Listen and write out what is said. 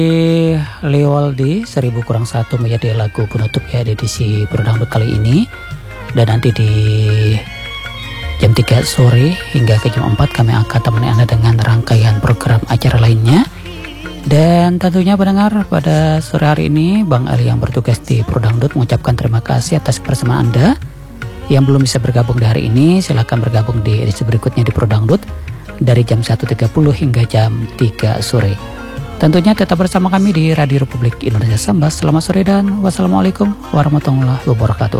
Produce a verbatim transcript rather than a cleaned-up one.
Leowoldi seribu kurang satu menjadi lagu penutup ya di edisi Brodangdut kali ini. Dan nanti di jam tiga sore hingga ke jam empat kami akan temani Anda dengan rangkaian program acara lainnya. Dan tentunya pendengar, pada sore hari ini Bang Ali yang bertugas di Brodangdut mengucapkan terima kasih atas kebersamaan Anda. Yang belum bisa bergabung di hari ini, silakan bergabung di edisi berikutnya di Brodangdut dari jam satu tiga puluh hingga jam tiga sore. Tentunya tetap bersama kami di Radio Republik Indonesia Sambas. Selamat sore dan wassalamualaikum warahmatullahi wabarakatuh.